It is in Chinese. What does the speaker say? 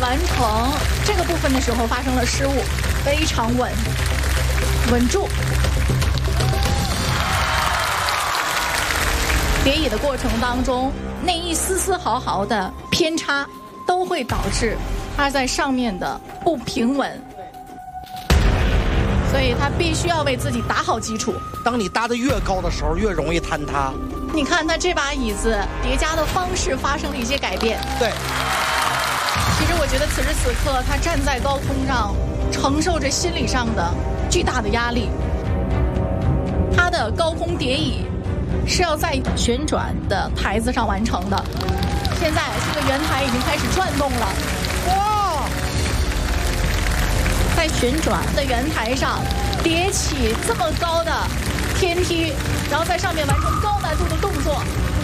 完成这个部分的时候发生了失误，非常稳住。叠椅的过程当中，那一丝丝毫毫的偏差都会导致它在上面的不平稳，所以他必须要为自己打好基础。 当你搭得越高的时候，越容易坍塌。 你看他这把椅子叠加的方式发生了一些改变。 对， 其实我觉得此时此刻他站在高空上，承受着心理上的巨大的压力。他的高空叠椅是要在旋转的台子上完成的，现在这个圆台已经开始转动了。哇！在旋转的圆台上叠起这么高的天梯，然后在上面完成高难度的动作，